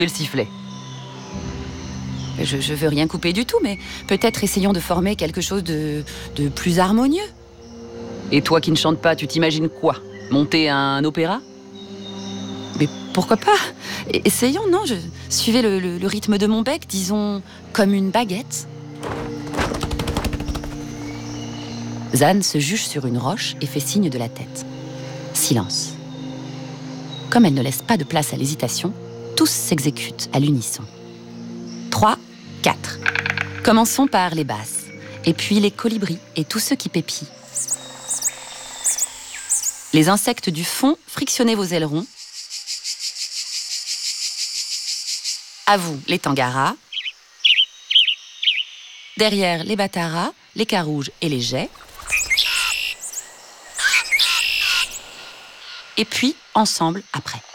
le sifflet. Je veux rien couper du tout, mais peut-être essayons de former quelque chose de plus harmonieux. Et toi qui ne chantes pas, tu t'imagines quoi? Monter un opéra? Mais pourquoi pas? Essayons, non? Suivez le rythme de mon bec, disons, comme une baguette. Zan se juche sur une roche et fait signe de la tête. Silence. Comme elle ne laisse pas de place à l'hésitation, tous s'exécutent à l'unisson. 3, 4. Commençons par les basses, et puis les colibris et tous ceux qui pépient. Les insectes du fond, frictionnez vos ailerons. À vous, les tangaras. Derrière, les bataras, les carouges et les geais. Et puis, ensemble, après.